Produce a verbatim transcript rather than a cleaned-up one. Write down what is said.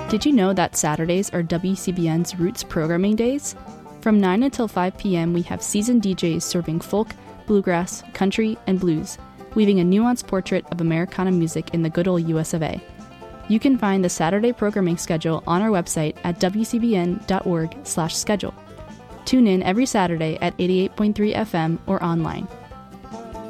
Did you know that Saturdays are W C B N's Roots Programming Days? From nine until five p.m. we have seasoned D Js serving folk, bluegrass, country, and blues, weaving a nuanced portrait of Americana music in the good old U S of A. You can find the Saturday programming schedule on our website at w c b n dot org slash schedule. Tune in every Saturday at eighty-eight point three F M or online.